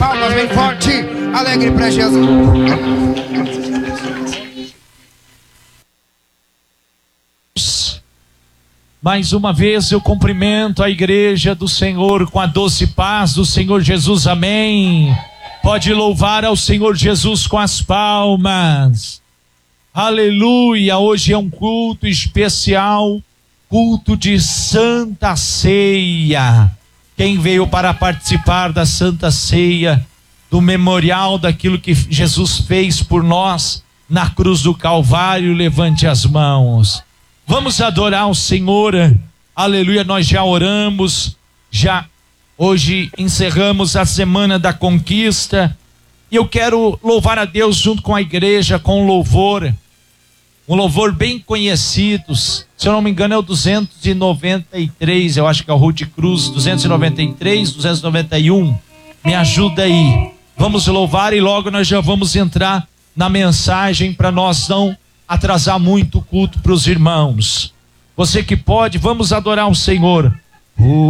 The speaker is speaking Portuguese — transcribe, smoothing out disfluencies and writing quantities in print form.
palmas bem forte, alegre para Jesus. Mais uma vez eu cumprimento a igreja do Senhor com a doce paz do Senhor Jesus, amém. Pode louvar ao Senhor Jesus com as palmas. Aleluia, hoje é um culto especial, culto de Santa Ceia. Quem veio para participar da Santa Ceia, do memorial daquilo que Jesus fez por nós na cruz do Calvário, levante as mãos. Vamos adorar o Senhor, aleluia. Nós já oramos, hoje encerramos a semana da conquista, e eu quero louvar a Deus junto com a igreja, com um louvor bem conhecido, se eu não me engano é o 293, eu acho que é o Rude Cruz, 293, 291, me ajuda aí, vamos louvar e logo nós já vamos entrar na mensagem para nós não atrasar muito o culto para os irmãos. Você que pode, vamos adorar o Senhor.